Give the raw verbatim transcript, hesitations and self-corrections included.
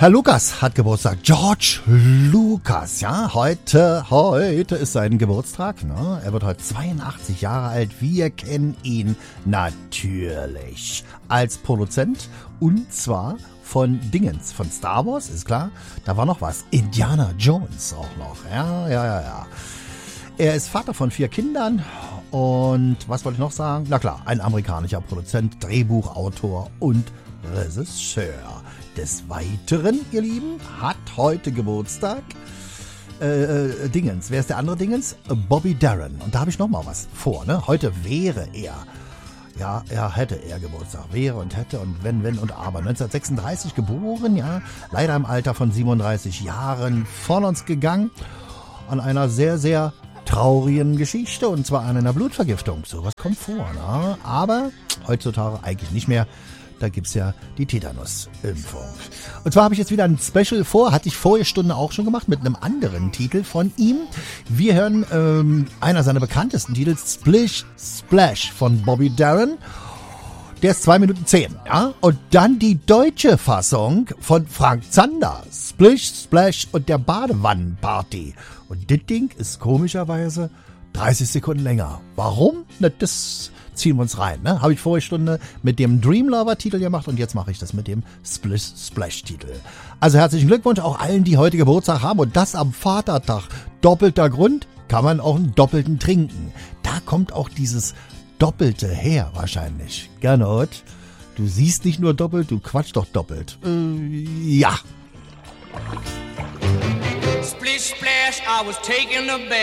Herr Lucas hat Geburtstag. George Lucas, ja, heute, heute ist sein Geburtstag, ne? Er wird heute zweiundachtzig Jahre alt. Wir kennen ihn natürlich als Produzent und zwar von Dingens, von Star Wars, ist klar. Da war noch was. Indiana Jones auch noch, ja, ja, ja, ja. Er ist Vater von vier Kindern und was wollte ich noch sagen? Na klar, ein amerikanischer Produzent, Drehbuchautor und Regisseur. Des Weiteren, ihr Lieben, hat heute Geburtstag äh, äh, Dingens. Wer ist der andere Dingens? Bobby Darin. Und da habe ich noch mal was vor. Ne? Heute wäre er, ja, er hätte er Geburtstag. Wäre und hätte und wenn, wenn und aber. neunzehnhundertsechsunddreißig geboren, ja, leider im Alter von siebenunddreißig Jahren von uns gegangen. An einer sehr, sehr traurigen Geschichte und zwar an einer Blutvergiftung. Sowas kommt vor, ne? Aber heutzutage eigentlich nicht mehr. Da gibt's ja die Tetanus-Impfung. Und zwar habe ich jetzt wieder ein Special vor, hatte ich vorige Stunde auch schon gemacht, mit einem anderen Titel von ihm. Wir hören ähm, einer seiner bekanntesten Titel, Splish Splash von Bobby Darin. Der ist zwei Minuten zehn, ja. Und dann die deutsche Fassung von Frank Zander, Splish Splash und der Badewannenparty. Und das Ding ist komischerweise dreißig Sekunden länger. Warum? Na, das ziehen wir uns rein. Ne? Habe ich vorige Stunde mit dem Dream Lover Titel gemacht und jetzt mache ich das mit dem Splish Splash Titel. Also herzlichen Glückwunsch auch allen, die heute Geburtstag haben und das am Vatertag. Doppelter Grund, kann man auch einen doppelten trinken. Da kommt auch dieses Doppelte her wahrscheinlich. Gernot, du siehst nicht nur doppelt, du quatschst doch doppelt. Äh, ja. Splish splash, I was taking a bath.